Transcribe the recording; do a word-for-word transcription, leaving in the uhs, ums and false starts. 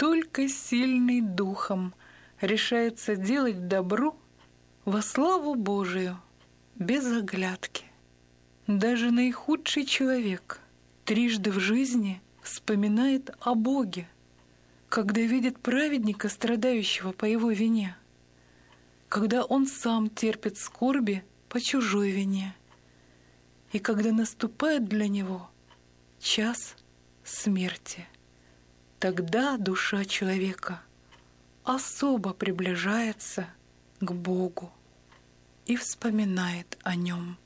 только сильный духом решается делать добро во славу Божию, без оглядки. Даже наихудший человек трижды в жизни вспоминает о Боге, когда видит праведника, страдающего по его вине, когда он сам терпит скорби по чужой вине, и когда наступает для него час смерти. Тогда душа человека особо приближается к Богу и вспоминает о Нем.